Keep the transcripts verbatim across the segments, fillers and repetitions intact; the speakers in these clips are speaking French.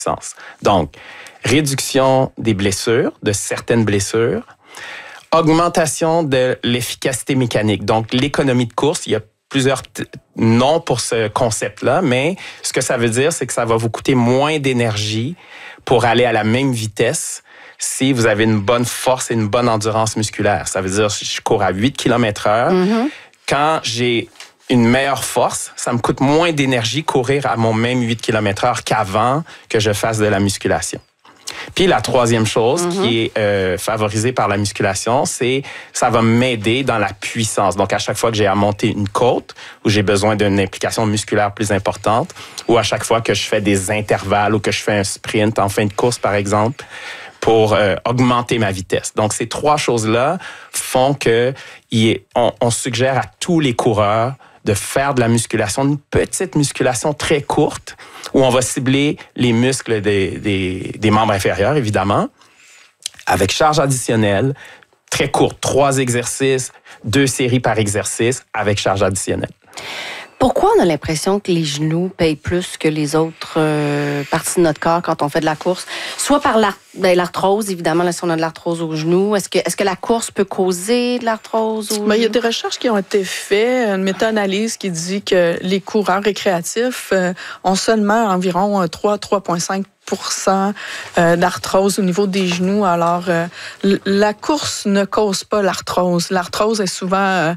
puissance. Donc, réduction des blessures, de certaines blessures, augmentation de l'efficacité mécanique, donc l'économie de course. Il y a plusieurs t- noms pour ce concept-là, mais ce que ça veut dire, c'est que ça va vous coûter moins d'énergie pour aller à la même vitesse si vous avez une bonne force et une bonne endurance musculaire. Ça veut dire que je cours à huit kilomètres heure. Mm-hmm. Quand j'ai une meilleure force, ça me coûte moins d'énergie courir à mon même huit kilomètres heure qu'avant que je fasse de la musculation. Puis la troisième chose mm-hmm. qui est euh, favorisée par la musculation, c'est ça va m'aider dans la puissance. Donc à chaque fois que j'ai à monter une côte où j'ai besoin d'une implication musculaire plus importante, ou à chaque fois que je fais des intervalles ou que je fais un sprint en fin de course par exemple, pour euh, augmenter ma vitesse. Donc ces trois choses-là font que y est, on, on suggère à tous les coureurs de faire de la musculation, une petite musculation très courte, où on va cibler les muscles des, des, des membres inférieurs, évidemment, avec charge additionnelle, très courte, trois exercices, deux séries par exercice, avec charge additionnelle. Pourquoi on a l'impression que les genoux payent plus que les autres euh, parties de notre corps quand on fait de la course? Soit par l'art- ben, l'arthrose, évidemment, là, si on a de l'arthrose aux genoux. Est-ce que, est-ce que la course peut causer de l'arthrose aux genoux? Ben, il y a des recherches qui ont été faites, une méta-analyse qui dit que les coureurs récréatifs euh, ont seulement environ trois à trois virgule cinq pour cent d'arthrose au niveau des genoux. Alors, euh, la course ne cause pas l'arthrose. L'arthrose est souvent euh,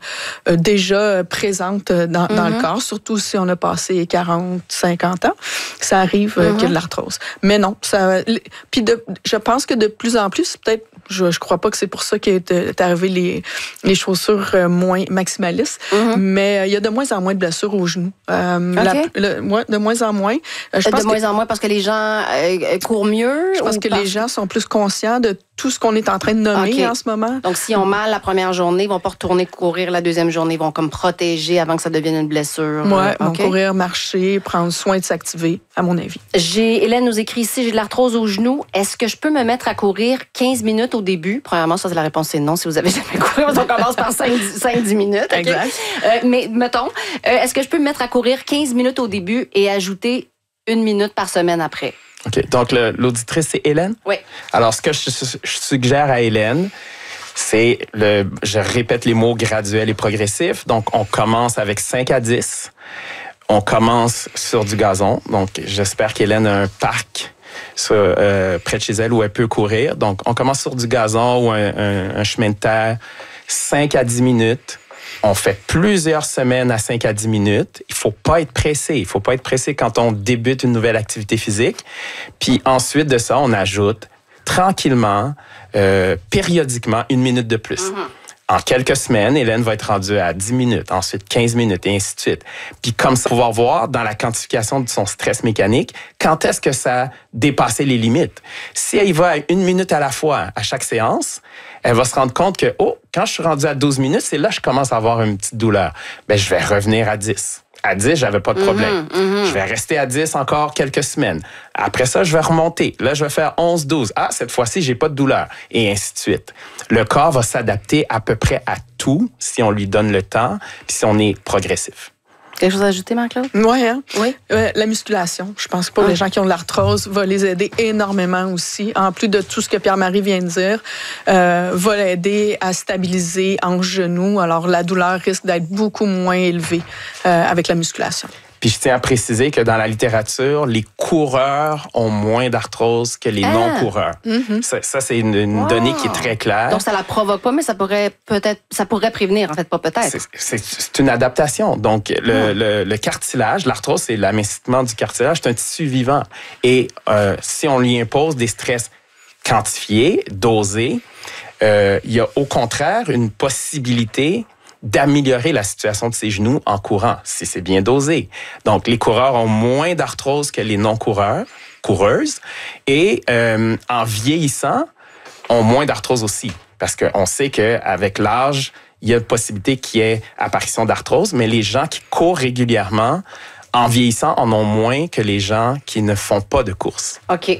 déjà présente dans, mm-hmm. dans le corps, surtout si on a passé quarante, cinquante ans. Ça arrive euh, mm-hmm. qu'il y ait de l'arthrose. Mais non, ça. Puis de, je pense que de plus en plus, peut-être, je ne crois pas que c'est pour ça qu'est est arrivé les, les chaussures euh, moins maximalistes, mm-hmm. mais euh, il y a de moins en moins de blessures aux genoux. Euh, okay. la, le, ouais, de moins en moins. Euh, je pense de moins que, en moins parce que les gens euh, courent mieux? Je pense que parce... les gens sont plus conscients de tout ce qu'on est en train de nommer okay. en ce moment. Donc, s'ils ont mal la première journée, ils vont pas retourner courir la deuxième journée. Ils vont comme protéger avant que ça devienne une blessure. Oui, okay. vont courir, marcher, prendre soin de s'activer, à mon avis. J'ai, Hélène nous écrit ici, j'ai de l'arthrose au genou. Est-ce que je peux me mettre à courir quinze minutes au début? Premièrement, ça, c'est la réponse, c'est non. Si vous avez jamais couru, on commence par cinq à dix minutes. Okay? Exact. Euh, mais, mettons, euh, est-ce que je peux me mettre à courir quinze minutes au début et ajouter une minute par semaine après? OK. Donc, le, l'auditrice, c'est Hélène? Oui. Alors, ce que je, je suggère à Hélène, c'est, le, je répète les mots graduels et progressifs. Donc, on commence avec cinq à dix. On commence sur du gazon. Donc, j'espère qu'Hélène a un parc sur, euh, près de chez elle où elle peut courir. Donc, on commence sur du gazon ou un, un, un chemin de terre, cinq à dix minutes. On fait plusieurs semaines à cinq à dix minutes. Il faut pas être pressé. Il faut pas être pressé quand on débute une nouvelle activité physique. Puis ensuite de ça, on ajoute tranquillement, euh, périodiquement, une minute de plus. Mm-hmm. En quelques semaines, Hélène va être rendue à dix minutes, ensuite quinze minutes, et ainsi de suite. Puis comme ça, pouvoir voir dans la quantification de son stress mécanique, quand est-ce que ça a dépassé les limites. Si elle y va à une minute à la fois à chaque séance, elle va se rendre compte que, oh, quand je suis rendu à douze minutes, c'est là que je commence à avoir une petite douleur. Bien, je vais revenir à dix. À dix, j'avais pas de problème. Mm-hmm, mm-hmm. Je vais rester à dix encore quelques semaines. Après ça, je vais remonter. Là, je vais faire onze douze. Ah, cette fois-ci, j'ai pas de douleur. Et ainsi de suite. Le corps va s'adapter à peu près à tout si on lui donne le temps puis si on est progressif. Quelque chose à ajouter, Marc-Claude? Ouais, hein? Oui. Euh, la musculation, je pense que pour ah. les gens qui ont de l'arthrose, va les aider énormément aussi. En plus de tout ce que Pierre-Marie vient de dire, euh, va l'aider à stabiliser en genou. Alors, la douleur risque d'être beaucoup moins élevée euh, avec la musculation. Puis je tiens à préciser que dans la littérature, les coureurs ont moins d'arthrose que les ah. non-coureurs. Mm-hmm. Ça, ça, c'est une, une wow. donnée qui est très claire. Donc, ça la provoque pas, mais ça pourrait peut-être, ça pourrait prévenir, en fait, pas peut-être. C'est, c'est, c'est une adaptation. Donc, le, mm. le, le cartilage, l'arthrose, c'est l'amincissement du cartilage, c'est un tissu vivant. Et euh, si on lui impose des stress quantifiés, dosés, euh, il y a au contraire une possibilité d'améliorer la situation de ses genoux en courant, si c'est bien dosé. Donc, les coureurs ont moins d'arthrose que les non-coureurs, coureuses, et euh, en vieillissant, ont moins d'arthrose aussi. Parce qu'on sait qu'avec l'âge, il y a une possibilité qu'il y ait apparition d'arthrose, mais les gens qui courent régulièrement, en vieillissant, en ont moins que les gens qui ne font pas de course. OK.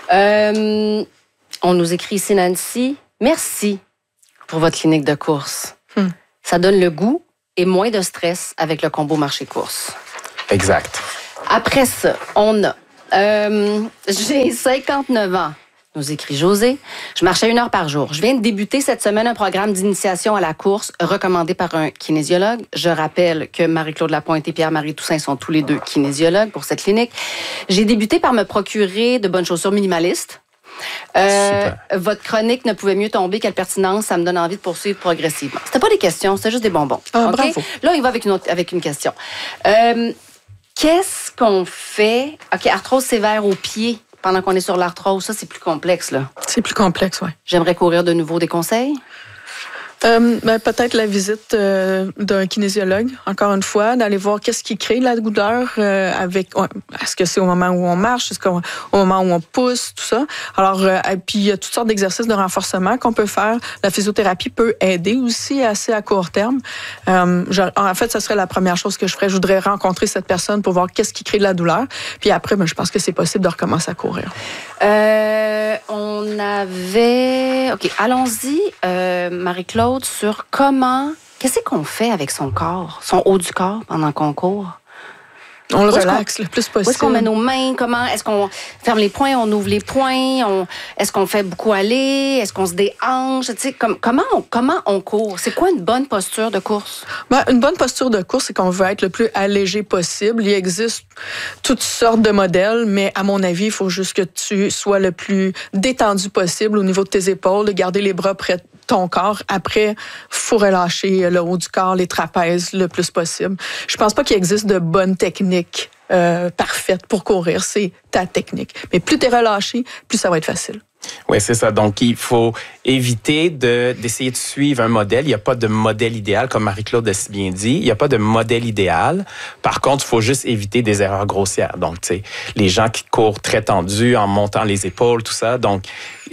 Euh, on nous écrit ici, Nancy. Merci pour votre clinique de course. Hmm. Ça donne le goût et moins de stress avec le combo marché-course. Exact. Après ça, on a Euh, j'ai cinquante-neuf ans. Nous écrit José. Je marche à une heure par jour. Je viens de débuter cette semaine un programme d'initiation à la course recommandé par un kinésiologue. Je rappelle que Marie-Claude Lapointe et Pierre-Marie Toussaint sont tous les deux kinésiologues pour cette clinique. J'ai débuté par me procurer de bonnes chaussures minimalistes. Euh, votre chronique ne pouvait mieux tomber. Quelle pertinence, ça me donne envie de poursuivre progressivement. C'était pas des questions, c'était juste des bonbons. Ah, okay? Bravo. Là, il va avec une, autre, avec une question. Euh, qu'est-ce qu'on fait? OK, arthrose sévère au pied. Pendant qu'on est sur l'arthrose, ça, c'est plus complexe, là. C'est plus complexe, oui. J'aimerais courir de nouveau des conseils. Euh, ben, peut-être la visite euh, d'un kinésiologue, encore une fois, d'aller voir qu'est-ce qui crée la douleur euh, avec. Ouais, est-ce que c'est au moment où on marche, est-ce qu'au au moment où on pousse, tout ça. Alors, euh, et puis il y a toutes sortes d'exercices de renforcement qu'on peut faire. La physiothérapie peut aider aussi assez à court terme. Euh, je, en fait, ce serait la première chose que je ferais. Je voudrais rencontrer cette personne pour voir qu'est-ce qui crée de la douleur. Puis après, ben, je pense que c'est possible de recommencer à courir. Euh, on avait. OK, allons-y, euh, Marie-Claude. Sur comment, qu'est-ce qu'on fait avec son corps, son haut du corps pendant qu'on court? On le relaxe le plus possible. Où est-ce qu'on met nos mains? Comment? Est-ce qu'on ferme les poings, on ouvre les poings? On, est-ce qu'on fait beaucoup aller? Est-ce qu'on se déhanche? Tu sais, comme, comment, on, comment on court? C'est quoi une bonne posture de course? Ben, une bonne posture de course, c'est qu'on veut être le plus allégé possible. Il existe toutes sortes de modèles, mais à mon avis, il faut juste que tu sois le plus détendu possible au niveau de tes épaules, de garder les bras près de ton corps. Après, il faut relâcher le haut du corps, les trapèzes le plus possible. Je pense pas qu'il existe de bonnes techniques euh, parfaites pour courir. C'est ta technique. Mais plus tu es relâché, plus ça va être facile. Oui, c'est ça. Donc, il faut éviter de, d'essayer de suivre un modèle. Il n'y a pas de modèle idéal, comme Marie-Claude a si bien dit. Il n'y a pas de modèle idéal. Par contre, il faut juste éviter des erreurs grossières. Donc, tu sais, les gens qui courent très tendus en montant les épaules, tout ça. Donc,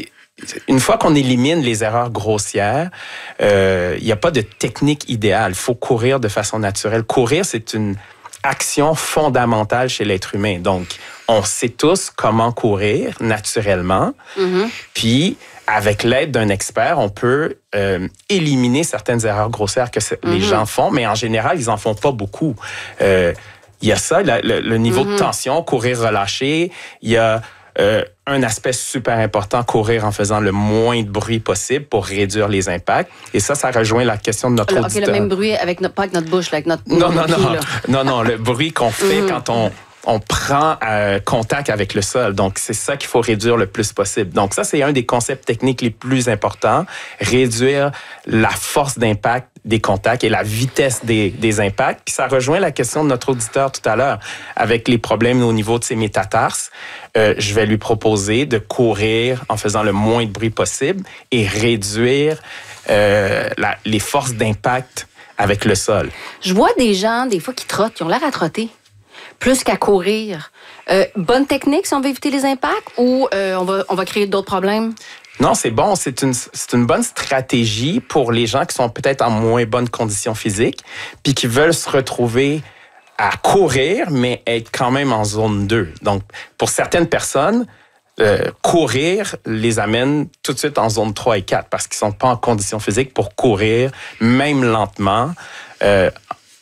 une fois qu'on élimine les erreurs grossières, euh, il n'y a pas de technique idéale. Il faut courir de façon naturelle. Courir, c'est une action fondamentale chez l'être humain. Donc, on sait tous comment courir naturellement. Mm-hmm. Puis, avec l'aide d'un expert, on peut euh, éliminer certaines erreurs grossières que mm-hmm. les gens font, mais en général, ils n'en font pas beaucoup. Euh, il y a ça, le, le, le niveau mm-hmm. de tension, courir relâché. Il y a Euh, un aspect super important, courir en faisant le moins de bruit possible pour réduire les impacts. Et ça, ça rejoint la question de notre le, auditeur. OK, le même bruit, avec notre, pas avec notre bouche, là, avec notre... Non, non, pied, non, là. non, non, le bruit qu'on fait mm-hmm. quand on... on prend euh, contact avec le sol. Donc, c'est ça qu'il faut réduire le plus possible. Donc, ça, c'est un des concepts techniques les plus importants. Réduire la force d'impact des contacts et la vitesse des, des impacts. Puis ça rejoint la question de notre auditeur tout à l'heure. Avec les problèmes au niveau de ses métatarses, euh, je vais lui proposer de courir en faisant le moins de bruit possible et réduire euh, la, les forces d'impact avec le sol. Je vois des gens, des fois, qui trottent, qui ont l'air à trotter plus qu'à courir. Euh, bonne technique si on veut éviter les impacts ou euh, on va, on va créer d'autres problèmes? Non, c'est bon. C'est une, c'est une bonne stratégie pour les gens qui sont peut-être en moins bonne condition physique puis qui veulent se retrouver à courir, mais être quand même en zone deux. Donc, pour certaines personnes, euh, courir les amène tout de suite en zone trois et quatre parce qu'ils ne sont pas en condition physique pour courir, même lentement, euh,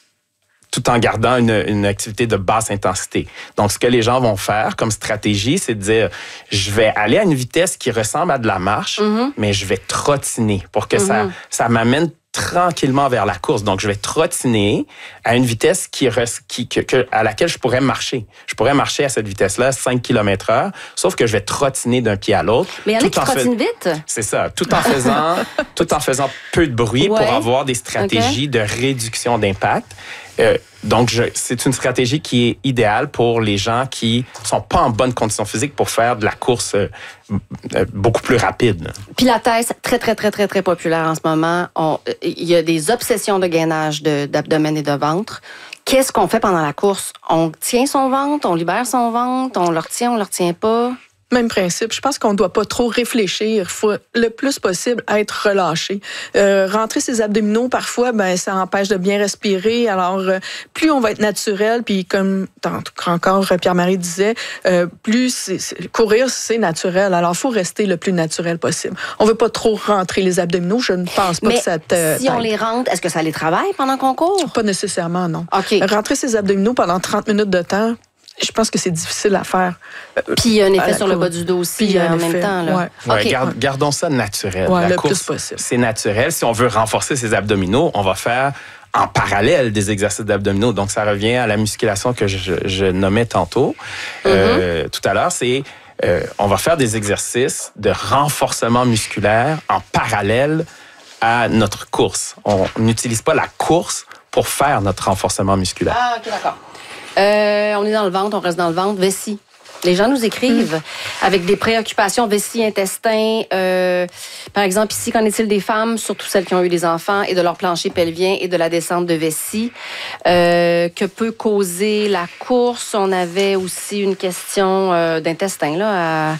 tout en gardant une, une activité de basse intensité. Donc, ce que les gens vont faire comme stratégie, c'est de dire, je vais aller à une vitesse qui ressemble à de la marche, mm-hmm. mais je vais trottiner pour que mm-hmm. ça, ça m'amène tranquillement vers la course. Donc, je vais trottiner à une vitesse qui, qui, que, que, à laquelle je pourrais marcher. Je pourrais marcher à cette vitesse-là, cinq kilomètres heure, sauf que je vais trottiner d'un pied à l'autre. Mais il y en a qui trottinent vite. C'est ça. Tout en faisant, tout en faisant peu de bruit ouais. pour avoir des stratégies okay. de réduction d'impact. Euh, donc, je, c'est une stratégie qui est idéale pour les gens qui sont pas en bonne condition physique pour faire de la course euh, euh, beaucoup plus rapide. Pilates, très, très, très, très, très populaire en ce moment. Il y a des obsessions de gainage de, d'abdomen et de ventre. Qu'est-ce qu'on fait pendant la course? On tient son ventre, on libère son ventre, on le retient, on le retient pas? Même principe. Je pense qu'on ne doit pas trop réfléchir. Il faut le plus possible être relâché. Euh, rentrer ses abdominaux, parfois, ben ça empêche de bien respirer. Alors, euh, plus on va être naturel, puis comme encore Pierre-Marie disait, euh, plus c'est, c'est, courir, c'est naturel. Alors, il faut rester le plus naturel possible. On ne veut pas trop rentrer les abdominaux. Je ne pense pas Mais que ça te... si on les rentre, est-ce que ça les travaille pendant qu'on court? Pas nécessairement, non. Okay. Rentrer ses abdominaux pendant trente minutes de temps, je pense que c'est difficile à faire. Puis il y a un effet sur le bas du dos aussi en même temps. Là. Ouais. Ouais, okay. garde, gardons ça naturel. Ouais, la le course, plus possible. C'est naturel. Si on veut renforcer ses abdominaux, on va faire en parallèle des exercices d'abdominaux. Donc, ça revient à la musculation que je, je nommais tantôt, mm-hmm. euh, tout à l'heure. C'est, euh, on va faire des exercices de renforcement musculaire en parallèle à notre course. On n'utilise pas la course pour faire notre renforcement musculaire. Ah, OK, d'accord. Euh, on est dans le ventre, on reste dans le ventre. Vessie. Les gens nous écrivent mmh. avec des préoccupations vessie, intestin. Euh, par exemple, ici, qu'en est-il des femmes, surtout celles qui ont eu des enfants, et de leur plancher pelvien et de la descente de vessie? Euh, que peut causer la course? On avait aussi une question euh, d'intestin là, à,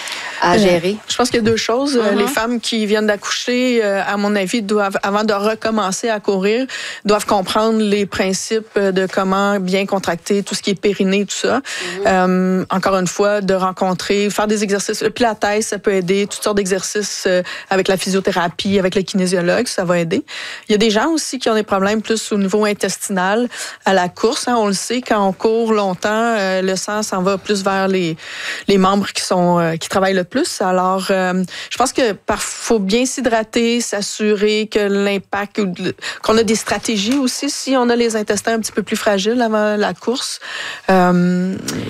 à gérer. Euh, je pense qu'il y a deux choses. Mm-hmm. Les femmes qui viennent d'accoucher, euh, à mon avis, doivent, avant de recommencer à courir, doivent comprendre les principes de comment bien contracter tout ce qui est périnée, tout ça. Mm-hmm. Euh, encore une fois, de rencontrer, faire des exercices. Le pilates, ça peut aider. Toutes sortes d'exercices euh, avec la physiothérapie, avec le kinésiologue, ça va aider. Il y a des gens aussi qui ont des problèmes plus au niveau intestinal à la course. Hein, on le sait, quand on court longtemps, euh, le sang s'en va plus vers les, les membres qui, sont, euh, qui travaillent le plus. Alors, euh, je pense que par, faut bien s'hydrater, s'assurer que l'impact, qu'on a des stratégies aussi si on a les intestins un petit peu plus fragiles avant la course. Euh,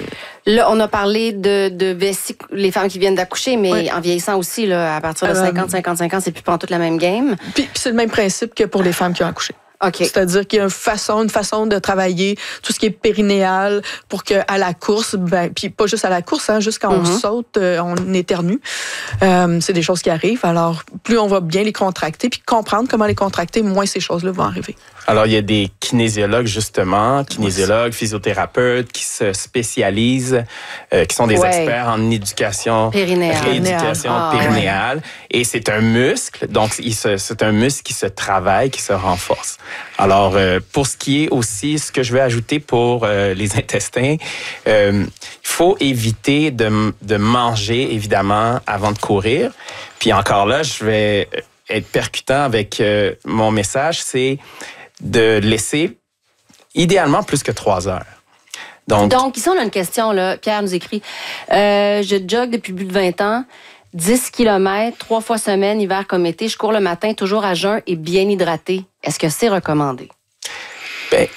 Là, on a parlé de, de vessie, les femmes qui viennent d'accoucher, mais oui. en vieillissant aussi, là, à partir de cinquante à cinquante-cinq ans, c'est plus pas toute la même game. Puis, puis c'est le même principe que pour les femmes qui ont accouché. Okay. C'est-à-dire qu'il y a une façon, une façon de travailler tout ce qui est périnéal pour que à la course, ben, puis pas juste à la course, hein, juste quand mm-hmm. on saute, euh, on éternue. Euh, c'est des choses qui arrivent. Alors, plus on va bien les contracter, puis comprendre comment les contracter, moins ces choses-là vont arriver. Alors, il y a des kinésiologues, justement, kinésiologues, physiothérapeutes qui se spécialisent, euh, qui sont des ouais. experts en éducation, périnéale. rééducation ah, périnéale. Ouais. Et c'est un muscle, donc c'est un muscle qui se travaille, qui se renforce. Alors, euh, pour ce qui est aussi, ce que je vais ajouter pour euh, les intestins, euh, il faut éviter de, de manger, évidemment, avant de courir. Puis encore là, je vais être percutant avec euh, mon message, c'est de laisser idéalement plus que trois heures. Donc, Donc ici, on a une question, là. Pierre nous écrit, euh, je jogue depuis plus de vingt ans, dix kilomètres, trois fois semaine, hiver comme été. Je cours le matin, toujours à jeun et bien hydraté. Est-ce que c'est recommandé? Bien,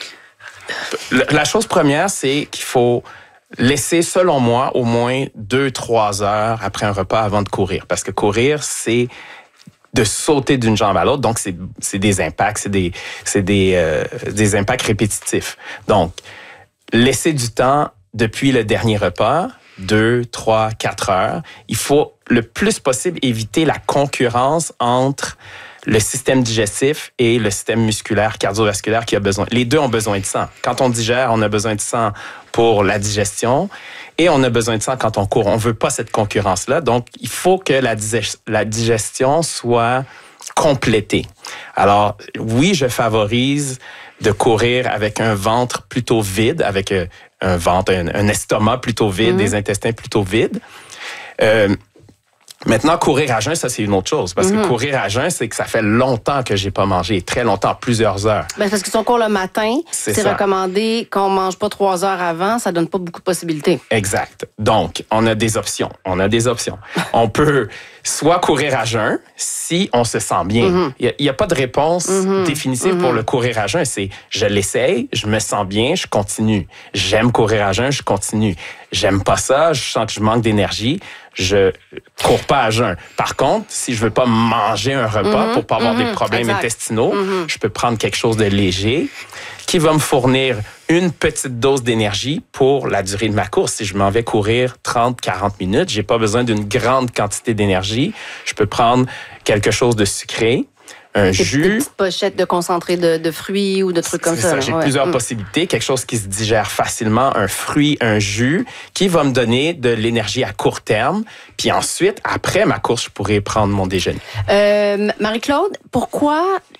la chose première, c'est qu'il faut laisser, selon moi, au moins deux, trois heures après un repas avant de courir. Parce que courir, c'est de sauter d'une jambe à l'autre. Donc, c'est, c'est des impacts, c'est des, c'est des, euh, des impacts répétitifs. Donc, laisser du temps depuis le dernier repas, deux, trois, quatre heures. Il faut le plus possible éviter la concurrence entre le système digestif et le système musculaire, cardiovasculaire qui a besoin. Les deux ont besoin de sang. Quand on digère, on a besoin de sang pour la digestion et on a besoin de sang quand on court. On veut pas cette concurrence-là. Donc, il faut que la, digest- la digestion soit complétée. Alors, oui, je favorise de courir avec un ventre plutôt vide, avec un ventre, un, un estomac plutôt vide, mmh. des intestins plutôt vides. Euh, Maintenant, courir à jeun, ça, c'est une autre chose. Parce mm-hmm. que courir à jeun, c'est que ça fait longtemps que j'ai pas mangé. Très longtemps, plusieurs heures. Ben, parce que si on court le matin, c'est, c'est recommandé qu'on mange pas trois heures avant. Ça donne pas beaucoup de possibilités. Exact. Donc, on a des options. On a des options. On peut soit courir à jeun si on se sent bien. Mm-hmm. Il n'y a, a pas de réponse mm-hmm. définitive mm-hmm. pour le courir à jeun. C'est je l'essaye, je me sens bien, je continue. J'aime courir à jeun, je continue. J'aime pas ça, je sens que je manque d'énergie, je cours pas à jeun. Par contre, si je veux pas manger un repas mm-hmm, pour pas avoir mm-hmm, des problèmes exact. intestinaux, mm-hmm. je peux prendre quelque chose de léger qui va me fournir une petite dose d'énergie pour la durée de ma course. Si je m'en vais courir trente à quarante minutes, j'ai pas besoin d'une grande quantité d'énergie. Je peux prendre quelque chose de sucré, un des jus. Des petites pochettes de concentré de, de fruits ou de trucs comme c'est ça. ça. J'ai ouais. plusieurs mm. possibilités. Quelque chose qui se digère facilement, un fruit, un jus, qui va me donner de l'énergie à court terme. Puis ensuite, après ma course, je pourrais prendre mon déjeuner. Euh, Marie-Claude, pourquoi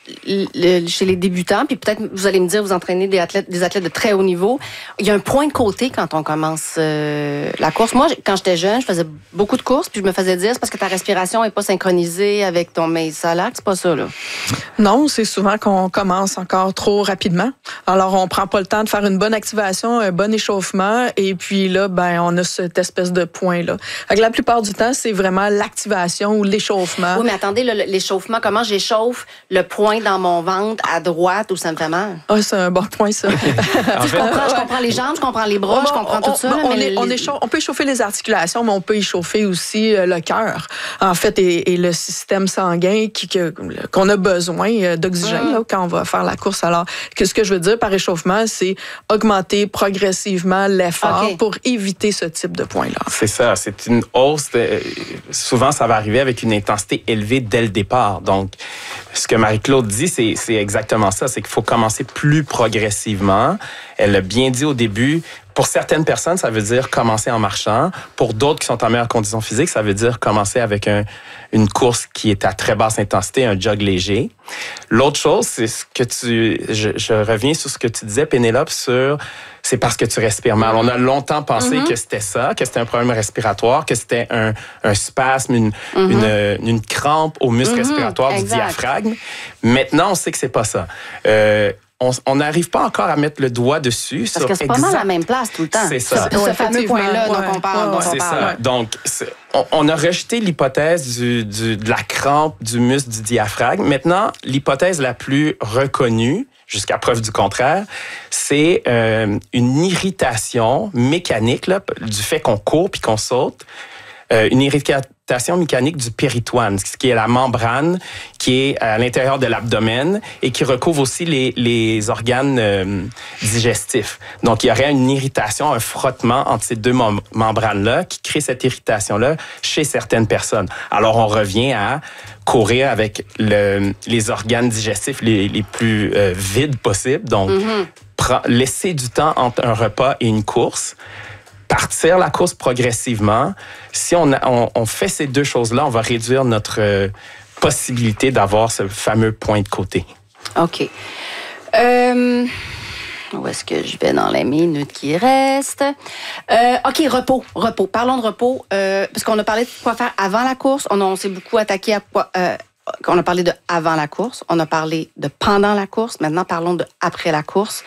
le, chez les débutants, puis peut-être vous allez me dire, vous entraînez des athlètes, des athlètes de très haut niveau. Il y a un point de côté quand on commence euh, la course. Moi, quand j'étais jeune, je faisais beaucoup de courses, puis je me faisais dire, c'est parce que ta respiration est pas synchronisée avec ton Meisalac. C'est pas ça, là. Non, c'est souvent qu'on commence encore trop rapidement. Alors, on prend pas le temps de faire une bonne activation, un bon échauffement, et puis là, ben, on a cette espèce de point-là. Fait que la plupart du temps, c'est vraiment l'activation ou l'échauffement. Oui, mais attendez, là, l'échauffement, comment j'échauffe le point dans mon ventre à droite où ça me fait mal? Ah, c'est un bon point, ça. En fait, je, comprends, je comprends les jambes, je comprends les bras, on, je comprends on, tout ça. On, là, on, mais est, les... on, échauffe, on peut échauffer les articulations, mais on peut échauffer aussi le cœur, en fait, et, et le système sanguin qui, que, qu'on a besoin d'oxygène mmh. là, quand on va faire la course. Alors, que ce que je veux dire par échauffement, c'est augmenter progressivement l'effort okay. pour éviter ce type de point-là. C'est ça, c'est une hausse. De, souvent, ça va arriver avec une intensité élevée dès le départ. Donc, ce que Marie-Claude dit, c'est, c'est exactement ça. C'est qu'il faut commencer plus progressivement. Elle l'a bien dit au début. Pour certaines personnes, ça veut dire commencer en marchant. Pour d'autres qui sont en meilleure condition physique, ça veut dire commencer avec un, une course qui est à très basse intensité, un jog léger. L'autre chose, c'est ce que tu... Je, je reviens sur ce que tu disais, Pénélope, sur... C'est parce que tu respires mal. On a longtemps pensé mm-hmm. que c'était ça, que c'était un problème respiratoire, que c'était un, un spasme, une, mm-hmm. une, une crampe au muscle mm-hmm. respiratoire exact. Du diaphragme. Maintenant, on sait que c'est pas ça. Euh, On n'arrive pas encore à mettre le doigt dessus. Parce sur que c'est pas exact... mal à la même place tout le temps. C'est ça. Ce, ce fameux point-là ouais, dont on parle. ouais, dont c'est on parle. ça. Donc, c'est, on, on a rejeté l'hypothèse du, du, de la crampe du muscle du diaphragme. Maintenant, l'hypothèse la plus reconnue, jusqu'à preuve du contraire, c'est euh, une irritation mécanique là, du fait qu'on court puis qu'on saute. Euh, une irritation mécanique du péritoine, ce qui est la membrane qui est à l'intérieur de l'abdomen et qui recouvre aussi les, les organes euh, digestifs. Donc, il y aurait une irritation, un frottement entre ces deux mem- membranes-là qui crée cette irritation-là chez certaines personnes. Alors, on revient à courir avec le, les organes digestifs les, les plus euh, vides possibles. Donc, mm-hmm. pre- laisser du temps entre un repas et une course. Partir la course progressivement. Si on, a, on, on fait ces deux choses-là, on va réduire notre euh, possibilité d'avoir ce fameux point de côté. OK. Euh, où est-ce que je vais dans les minutes qui restent? Euh, OK, repos. Repos. Parlons de repos. Euh, parce qu'on a parlé de quoi faire avant la course. On, on s'est beaucoup attaqué à quoi... Euh, on a parlé de avant la course, on a parlé de pendant la course. Maintenant, parlons de après la course.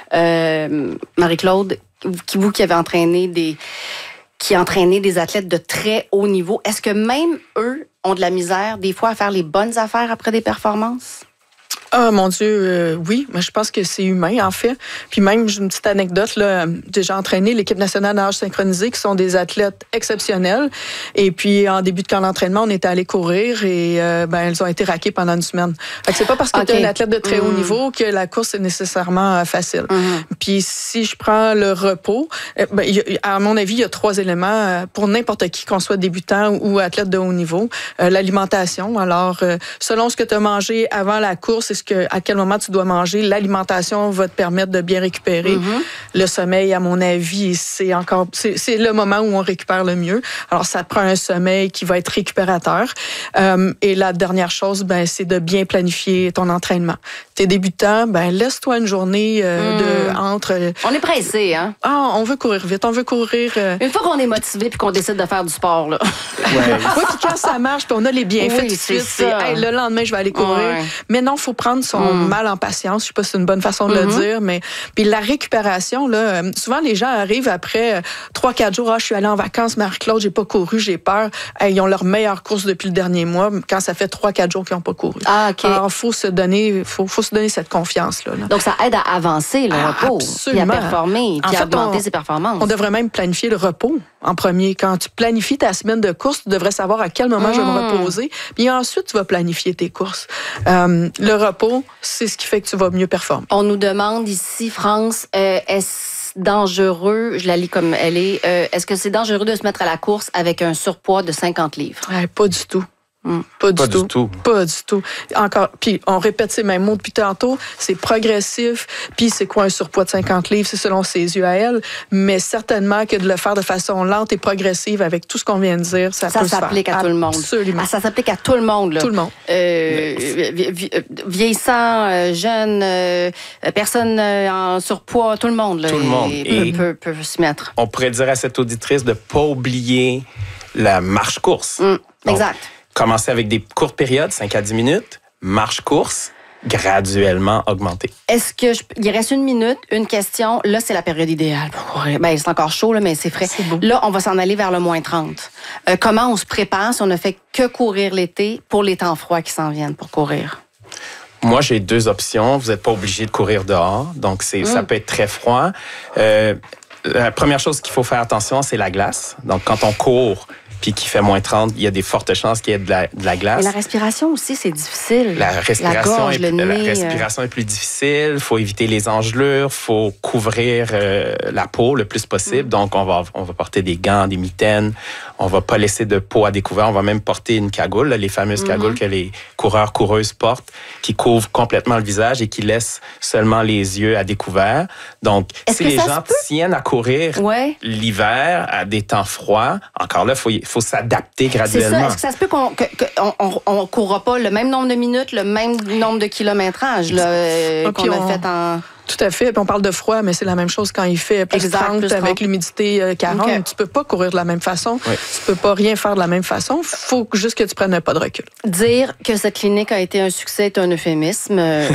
Euh, Marie-Claude, vous qui avez entraîné des, qui entraîné des athlètes de très haut niveau, est-ce que même eux ont de la misère des fois à faire les bonnes affaires après des performances? Ah, mon Dieu, euh, oui, mais je pense que c'est humain, en fait. Puis même, j'ai une petite anecdote, là, j'ai entraîné l'équipe nationale de nage synchronisé, qui sont des athlètes exceptionnels. Et puis, en début de camp d'entraînement, on était allés courir et euh, ben, elles ont été raquées pendant une semaine. Fait que c'est pas parce que okay. tu es un athlète de très mmh. haut niveau que la course est nécessairement euh, facile. Mmh. Puis, si je prends le repos, euh, ben, y a, à mon avis, il y a trois éléments euh, pour n'importe qui, qu'on soit débutant ou athlète de haut niveau. Euh, l'alimentation. Alors, euh, selon ce que tu as mangé avant la course, est-ce que à quel moment tu dois manger, l'alimentation va te permettre de bien récupérer. Mm-hmm. Le sommeil, à mon avis, c'est encore c'est, c'est le moment où on récupère le mieux. Alors, ça prend un sommeil qui va être récupérateur. Euh, et la dernière chose, ben, c'est de bien planifier ton entraînement. T'es débutant, ben, laisse-toi une journée euh, mm. de entre. On est pressé, hein? Ah, on veut courir vite, on veut courir. Euh... Une fois qu'on est motivé puis qu'on décide de faire du sport, là. Ouais. Oui, puis quand ça marche, puis on a les bienfaits oui, tout de suite, c'est, c'est hey, le lendemain, je vais aller courir. Ouais. Mais non, il faut prendre son mm. mal en patience. Je sais pas si c'est une bonne façon de mm-hmm. le dire, mais puis la récupération, là, souvent les gens arrivent après trois quatre jours, ah, je suis allée en vacances, Marie-Claude, j'ai pas couru, j'ai peur. Hey, ils ont leur meilleure course depuis le dernier mois, quand ça fait trois quatre jours qu'ils n'ont pas couru. Ah, OK. Alors, faut se donner, faut, faut se donner cette confiance-là. Là. Donc, ça aide à avancer le ah, repos, puis à performer, puis à augmenter on, ses performances. On devrait même planifier le repos en premier. Quand tu planifies ta semaine de course, tu devrais savoir à quel moment mmh. je vais me reposer. Puis ensuite, tu vas planifier tes courses. Euh, le repos, c'est ce qui fait que tu vas mieux performer. On nous demande ici, France, euh, est-ce dangereux, je la lis comme elle est, euh, est-ce que c'est dangereux de se mettre à la course avec un surpoids de cinquante livres? Ouais, pas du tout. Mm. Pas, du, Pas tout. du tout. Pas du tout. Encore, puis on répète ces mêmes mots depuis tantôt, c'est progressif, puis c'est quoi un surpoids de cinquante livres, c'est selon ses yeux à elle, mais certainement que de le faire de façon lente et progressive avec tout ce qu'on vient de dire, ça, ça peut se faire. Ça s'applique à tout le monde. Absolument. Ah, ça s'applique à tout le monde. Là. Tout le monde. Euh, vieillissant, euh, jeune, euh, personne euh, en surpoids, tout le monde. Là, tout le monde. Et, et peut, peut, peut se mettre. On pourrait dire à cette auditrice de ne pas oublier la marche-course. Mm, Donc, exact. commencer avec des courtes périodes, cinq à dix minutes, marche-course, graduellement augmenter. Est-ce que je, il reste une minute, une question. Là, c'est la période idéale pour courir. Ben, c'est encore chaud, là, mais c'est frais. C'est beau. Là, on va s'en aller vers le moins trente. Euh, comment on se prépare si on ne fait que courir l'été pour les temps froids qui s'en viennent pour courir? Moi, j'ai deux options. Vous n'êtes pas obligé de courir dehors, donc c'est, Mm. ça peut être très froid. Euh, la première chose qu'il faut faire attention, c'est la glace. Donc, quand on court puis qu'il fait moins trente, il y a des fortes chances qu'il y ait de la, de la glace. Et la respiration aussi, c'est difficile. La respiration, la gorge, est, le nez, la respiration est plus difficile. Il faut éviter les engelures. Il faut couvrir euh, la peau le plus possible. Mm. Donc, on va, on va porter des gants, des mitaines. On va pas laisser de peau à découvert. On va même porter une cagoule, là, les fameuses mm-hmm. cagoules que les coureurs, coureuses portent, qui couvrent complètement le visage et qui laissent seulement les yeux à découvert. Donc, Est-ce si que les ça gens se peut? tiennent à courir Ouais. l'hiver à des temps froids, encore là, il faut, faut s'adapter C'est graduellement. ça. Est-ce que ça se peut qu'on qu'on on, on courra pas le même nombre de minutes, le même nombre de kilométrages là, euh, Ah, qu'on puis a on- fait en... Tout à fait. Puis on parle de froid, mais c'est la même chose quand il fait plus Exact, trente plus avec trente. l'humidité euh, quarante. Okay. Tu peux pas courir de la même façon. Oui. Tu peux pas rien faire de la même façon. Faut juste que tu prennes un pas de recul. Dire que cette clinique a été un succès est un euphémisme. Euh,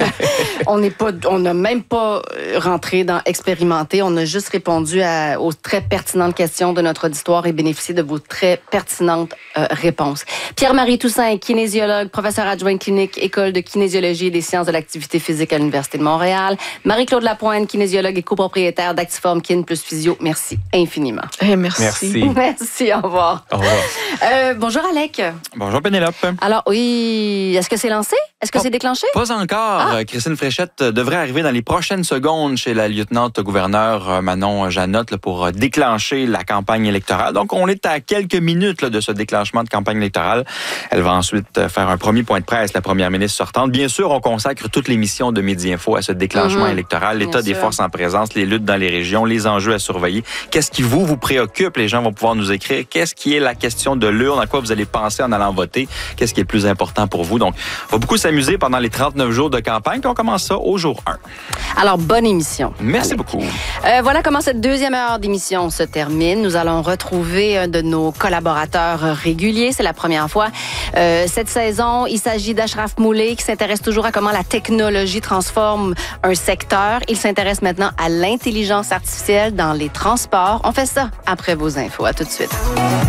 on n'est pas, on n'a même pas rentré dans expérimenter. On a juste répondu à, aux très pertinentes questions de notre auditoire et bénéficié de vos très pertinentes euh, réponses. Pierre-Marie Toussaint, kinésiologue, professeur adjoint clinique, école de kinésiologie et des sciences de l'activité physique à l'Université de Montréal. Marie-Claude Lapointe, kinésiologue et copropriétaire d'Actiform Kin plus Physio. Merci infiniment. Eh, merci. Merci. Merci, au revoir. Au revoir. Euh, bonjour Alec. Bonjour Pénélope. Alors oui, est-ce que c'est lancé? Est-ce que Pas- c'est déclenché? Pas encore. Ah. Euh, Christine Fréchette devrait arriver dans les prochaines secondes chez la lieutenant-gouverneure euh, Manon Janotte là, pour euh, déclencher la campagne électorale. Donc, on est à quelques minutes là, de ce déclenchement de campagne électorale. Elle va ensuite euh, faire un premier point de presse, la première ministre sortante. Bien sûr, on consacre toute l'émission de Midi Info à ce déclenchement Mhm. électoral, l'état Bien des sûr. forces en présence, les luttes dans les régions, les enjeux à surveiller. Qu'est-ce qui vous, vous préoccupe? Les gens vont pouvoir nous écrire. Qu'est-ce qui est la question de l'urne? À quoi vous allez penser en allant voter? Qu'est-ce qui est le plus important pour vous? Donc, on va beaucoup s'amuser pendant les trente-neuf jours de campagne, puis on commence ça au jour un. Alors, bonne émission. Merci Alec. beaucoup. Euh, voilà comment cette deuxième heure d'émission se termine. Nous allons retrouver un de nos collaborateurs réguliers. C'est la première fois euh, cette saison. Il s'agit d'Ashraf Moulay qui s'intéresse toujours à comment la technologie transforme un secteur. Il s'intéresse maintenant à l'intelligence artificielle dans les transports. On fait ça après vos infos. À tout de suite.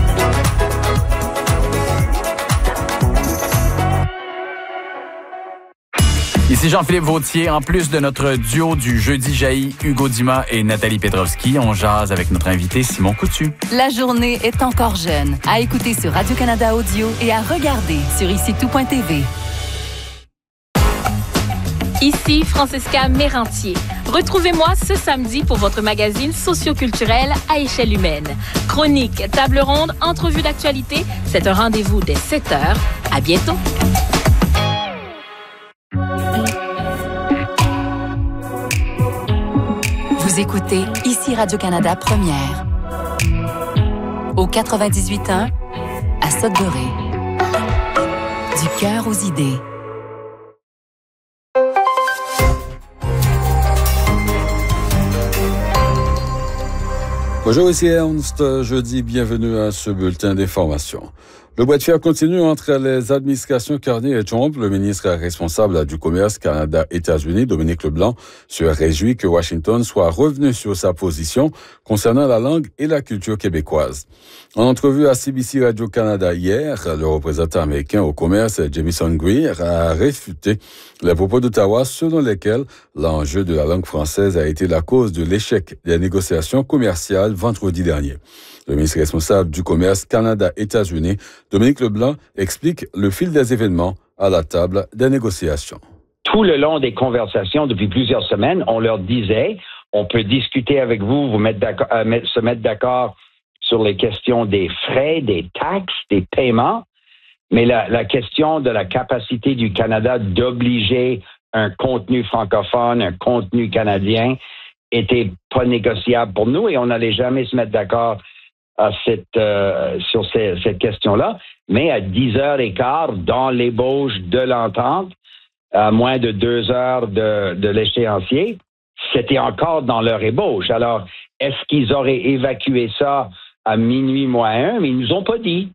Ici Jean-Philippe Vautier. En plus de notre duo du Jeudi jaillit, Hugo Dumas et Nathalie Petrovski, on jase avec notre invité Simon Coutu. La journée est encore jeune. À écouter sur Radio-Canada Audio et à regarder sur ici tout point t v. Ici Francesca Mérantier. Retrouvez-moi ce samedi pour votre magazine socioculturel à échelle humaine. Chronique, table ronde, entrevue d'actualité. C'est un rendez-vous dès sept heures. À bientôt. Vous écoutez ici Radio-Canada Première. Au quatre-vingt-dix-huit point un, à Sudbury. Du cœur aux idées. Bonjour, ici Ernst. Jeudi, bienvenue à ce bulletin d'information. Le bois de fer continue entre les administrations Carney et Trump. Le ministre responsable du commerce Canada-États-Unis, Dominique Leblanc, se réjouit que Washington soit revenu sur sa position concernant la langue et la culture québécoise. En entrevue à C B C Radio-Canada hier, le représentant américain au commerce, Jamison Greer, a réfuté les propos d'Ottawa selon lesquels l'enjeu de la langue française a été la cause de l'échec des négociations commerciales vendredi dernier. Le ministre responsable du commerce Canada-États-Unis, Dominique Leblanc, explique le fil des événements à la table des négociations. Tout le long des conversations depuis plusieurs semaines, on leur disait, on peut discuter avec vous, vous mettre d'accord, euh, mettre, se mettre d'accord sur les questions des frais, des taxes, des paiements, Mais la, la question de la capacité du Canada d'obliger un contenu francophone, un contenu canadien, était pas négociable pour nous et on n'allait jamais se mettre d'accord à cette, euh, sur ces, cette question-là. Mais à dix heures quinze, dans l'ébauche de l'entente, à moins de deux heures de, de l'échéancier, c'était encore dans leur ébauche. Alors, est-ce qu'ils auraient évacué ça à minuit moins un? Mais ils nous ont pas dit.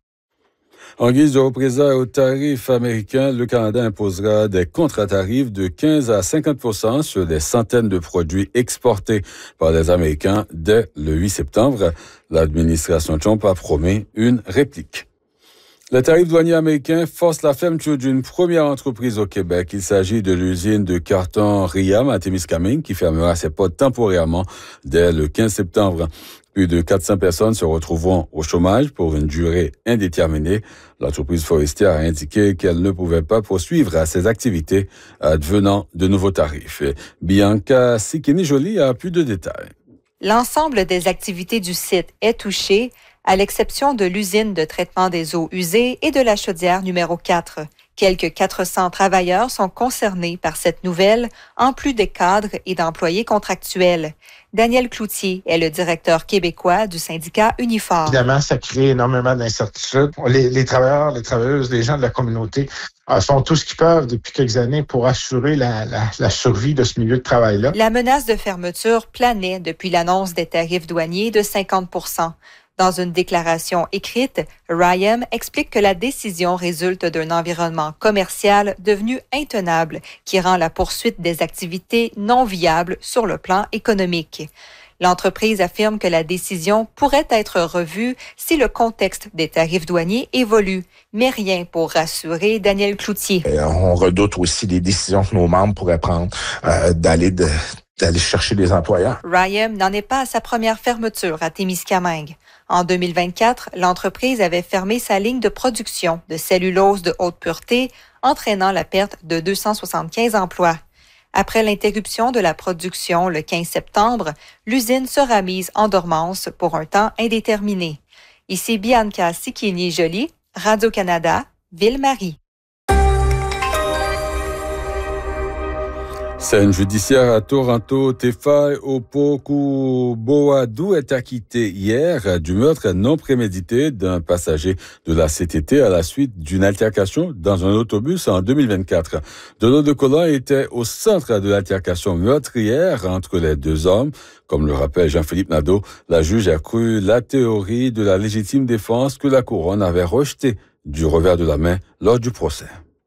En guise de représailles aux tarifs américains, le Canada imposera des contre-tarifs de quinze à cinquante pour cent sur des centaines de produits exportés par les Américains dès le huit septembre. L'administration Trump a promis une réplique. Le tarif douanier américain force la fermeture d'une première entreprise au Québec. Il s'agit de l'usine de carton Riam à Témiscamingue qui fermera ses portes temporairement dès le quinze septembre. Plus de quatre cents personnes se retrouveront au chômage pour une durée indéterminée. L'entreprise forestière a indiqué qu'elle ne pouvait pas poursuivre à ses activités advenant de nouveaux tarifs. Bianca Sikini-Joly a plus de détails. L'ensemble des activités du site est touché, à l'exception de l'usine de traitement des eaux usées et de la chaudière numéro quatre. Quelques quatre cents travailleurs sont concernés par cette nouvelle, en plus des cadres et d'employés contractuels. Daniel Cloutier est le directeur québécois du syndicat Unifor. Évidemment, ça crée énormément d'incertitudes. Les, les travailleurs, les travailleuses, les gens de la communauté euh, font tout ce qu'ils peuvent depuis quelques années pour assurer la, la, la survie de ce milieu de travail-là. La menace de fermeture planait depuis l'annonce des tarifs douaniers de cinquante pour cent. Dans une déclaration écrite, Riam explique que la décision résulte d'un environnement commercial devenu intenable qui rend la poursuite des activités non viables sur le plan économique. L'entreprise affirme que la décision pourrait être revue si le contexte des tarifs douaniers évolue, mais rien pour rassurer Daniel Cloutier. Et on redoute aussi des décisions que nos membres pourraient prendre euh, d'aller de d'aller chercher des employeurs. Riam n'en est pas à sa première fermeture à Témiscamingue. En deux mille vingt-quatre, l'entreprise avait fermé sa ligne de production de cellulose de haute pureté, entraînant la perte de deux cent soixante-quinze emplois. Après l'interruption de la production le quinze septembre, l'usine sera mise en dormance pour un temps indéterminé. Ici Bianca Sikini-Joly, Radio-Canada, Ville-Marie. Scène judiciaire à Toronto, Tefai Opoku-Boadou est acquitté hier du meurtre non prémédité d'un passager de la C T T à la suite d'une altercation dans un autobus en deux mille vingt-quatre. Donald de Colin était au centre de l'altercation meurtrière entre les deux hommes. Comme le rappelle Jean-Philippe Nadeau, la juge a cru la théorie de la légitime défense que la couronne avait rejetée du revers de la main lors du procès.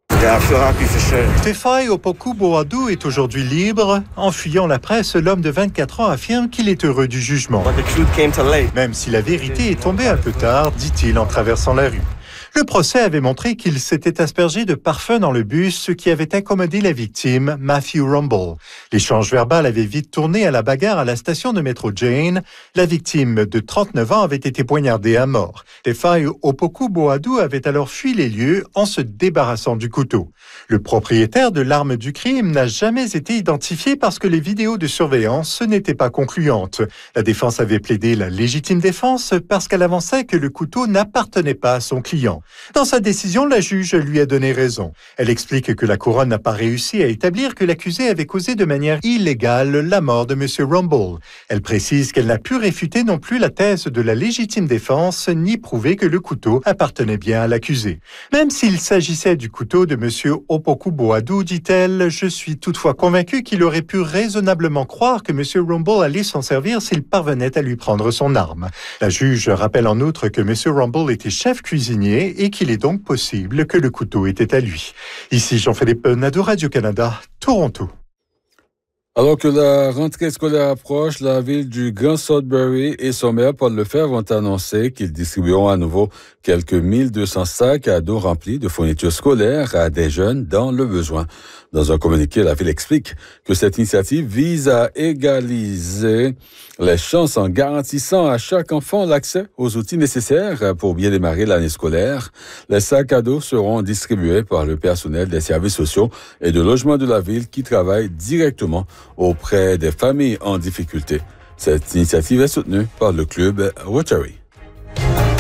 Tefai Opoku-Boadou est aujourd'hui libre. En fuyant la presse, l'homme de vingt-quatre ans affirme qu'il est heureux du jugement. Même si la vérité est tombée un peu tard, dit-il en traversant la rue. Le procès avait montré qu'il s'était aspergé de parfum dans le bus, ce qui avait incommodé la victime, Matthew Rumble. L'échange verbal avait vite tourné à la bagarre à la station de métro Jane. La victime de trente-neuf ans avait été poignardée à mort. Tefai Opoku-Boadou avait alors fui les lieux en se débarrassant du couteau. Le propriétaire de l'arme du crime n'a jamais été identifié parce que les vidéos de surveillance n'étaient pas concluantes. La défense avait plaidé la légitime défense parce qu'elle avançait que le couteau n'appartenait pas à son client. Dans sa décision, la juge lui a donné raison. Elle explique que la couronne n'a pas réussi à établir que l'accusé avait causé de manière illégale la mort de M. Rumble. Elle précise qu'elle n'a pu réfuter non plus la thèse de la légitime défense ni prouver que le couteau appartenait bien à l'accusé. Même s'il s'agissait du couteau de M. Opoku-Boadou, dit-elle, je suis toutefois convaincue qu'il aurait pu raisonnablement croire que M. Rumble allait s'en servir s'il parvenait à lui prendre son arme. La juge rappelle en outre que M. Rumble était chef cuisinier et qu'il est donc possible que le couteau était à lui. Ici Jean-Philippe Nadeau, Radio-Canada, Toronto. Alors que la rentrée scolaire approche, la ville du Grand Sudbury et son maire Paul Lefebvre ont annoncé qu'ils distribueront à nouveau quelques mille deux cents sacs à dos remplis de fournitures scolaires à des jeunes dans le besoin. Dans un communiqué, la ville explique que cette initiative vise à égaliser les chances en garantissant à chaque enfant l'accès aux outils nécessaires pour bien démarrer l'année scolaire. Les sacs à dos seront distribués par le personnel des services sociaux et de logement de la ville qui travaille directement auprès des familles en difficulté. Cette initiative est soutenue par le club Rotary.